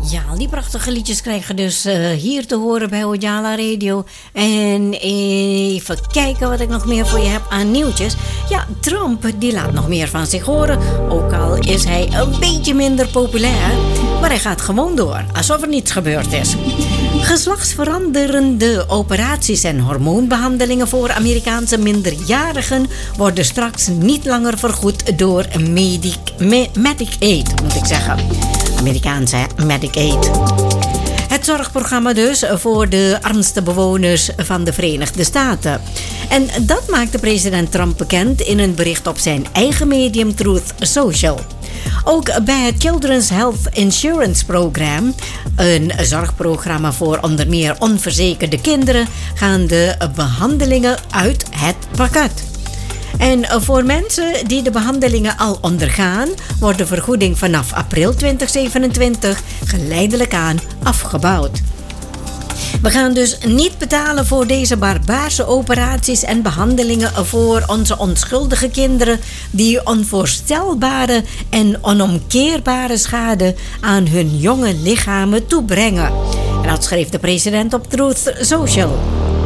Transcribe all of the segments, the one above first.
Ja, die prachtige liedjes krijgen dus hier te horen bij Ojala Radio. En even kijken wat ik nog meer voor je heb aan nieuwtjes. Ja, Trump die laat nog meer van zich horen. Ook al is hij een beetje minder populair. Maar hij gaat gewoon door, alsof er niets gebeurd is. Geslachtsveranderende operaties en hormoonbehandelingen voor Amerikaanse minderjarigen worden straks niet langer vergoed door Medicaid, moet ik zeggen. Amerikaanse Medicaid. Het zorgprogramma dus voor de armste bewoners van de Verenigde Staten. En dat maakte president Trump bekend in een bericht op zijn eigen medium Truth Social. Ook bij het Children's Health Insurance Program, een zorgprogramma voor onder meer onverzekerde kinderen, gaan de behandelingen uit het pakket. En voor mensen die de behandelingen al ondergaan, wordt de vergoeding vanaf april 2027 geleidelijk aan afgebouwd. We gaan dus niet betalen voor deze barbaarse operaties en behandelingen voor onze onschuldige kinderen die onvoorstelbare en onomkeerbare schade aan hun jonge lichamen toebrengen. En dat schreef de president op Truth Social.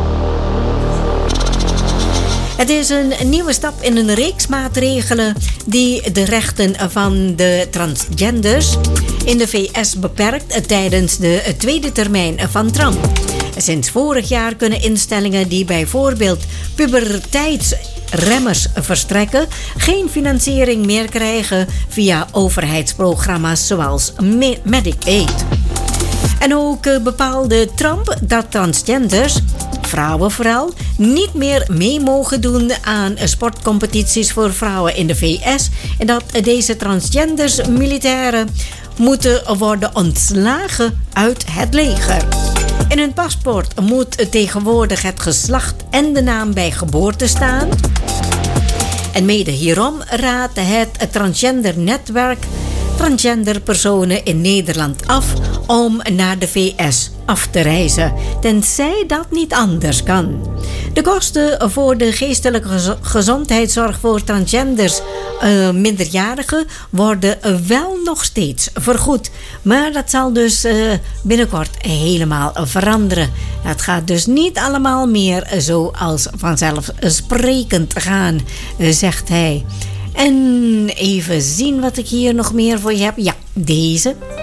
Het is een nieuwe stap in een reeks maatregelen die de rechten van de transgenders in de VS beperkt tijdens de tweede termijn van Trump. Sinds vorig jaar kunnen instellingen die bijvoorbeeld puberteitsremmers verstrekken geen financiering meer krijgen via overheidsprogramma's zoals Medicaid. En ook bepaalde Trump dat transgenders, vrouwen vooral, niet meer mee mogen doen aan sportcompetities voor vrouwen in de VS en dat deze transgenders militairen moeten worden ontslagen uit het leger. In hun paspoort moet tegenwoordig het geslacht en de naam bij geboorte staan. En mede hierom raadt het transgender netwerk transgender personen in Nederland af om naar de VS af te reizen, tenzij dat niet anders kan. De kosten voor de geestelijke gezondheidszorg voor transgenders minderjarigen worden wel nog steeds vergoed. Maar dat zal dus binnenkort helemaal veranderen. Het gaat dus niet allemaal meer zoals vanzelfsprekend gaan, zegt hij. En even zien wat ik hier nog meer voor je heb. Ja, deze.